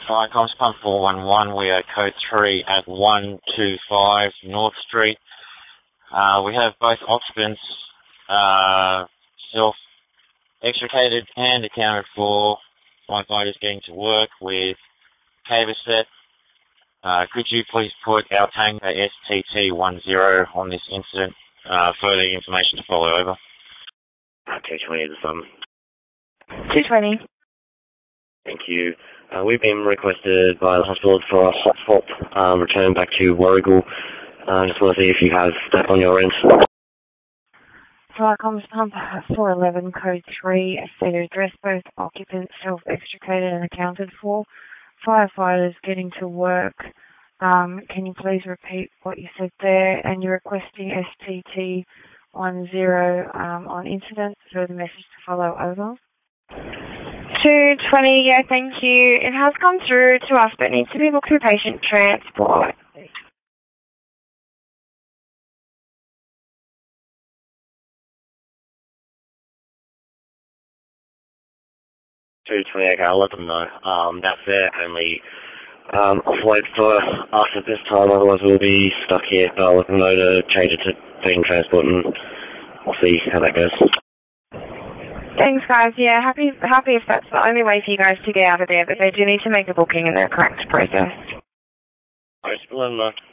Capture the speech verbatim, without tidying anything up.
Firecoms Pump four one one, we are code three at one two five North Street. Uh, we have both occupants uh, self-extricated and accounted for. Firefighters getting to work with cable set. Uh, could you please put our tanker S T T ten on this incident? Uh, further information to follow over. Uh, two twenty to some. two twenty. Thank you. Uh, we've been requested by the hospital for a hot swap um, return back to Warrigal. I uh, just want to see if you have that on your end. Firecoms Pump four eleven, code three, stated address, both occupants self-extricated and accounted for. Firefighters getting to work. Um, can you please repeat what you said there? And you're requesting S T T ten um, on incident, so the message to follow over. two twenty, yeah, thank you. It has come through to us, but needs to be booked through patient transport. two twenty, okay, I'll let them know. Um, that's their only um, off-load for us at this time, otherwise we'll be stuck here. But I'll let them know to change it to patient transport and we'll see how that goes. Thanks, guys. Yeah, happy happy if that's the only way for you guys to get out of there, but they do need to make a booking in the correct process. Alright, let them know.